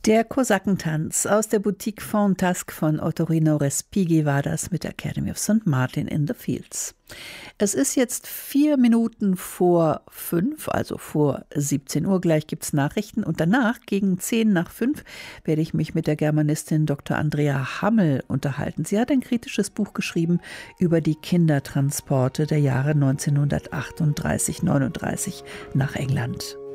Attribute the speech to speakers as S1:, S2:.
S1: Der Kosakentanz aus der Boutique Fantasque von Ottorino Respighi war das mit Academy of St. Martin in the Fields. Es ist jetzt 4 Minuten vor 5, also vor 17 Uhr. Gleich gibt es Nachrichten und danach, gegen 10 nach 5, werde ich mich mit der Germanistin Dr. Andrea Hammel unterhalten. Sie hat ein kritisches Buch geschrieben über die Kindertransporte der Jahre 1938-39 nach England.